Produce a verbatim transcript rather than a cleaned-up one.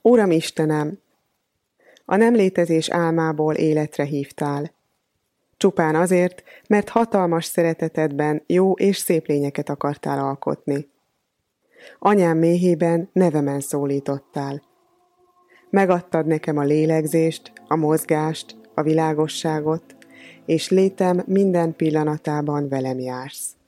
Uram Istenem, a nem létezés álmából életre hívtál. Csupán azért, mert hatalmas szeretetedben jó és szép lényeket akartál alkotni. Anyám méhében nevemen szólítottál. Megadtad nekem a lélegzést, a mozgást, a világosságot, és létem minden pillanatában velem jársz.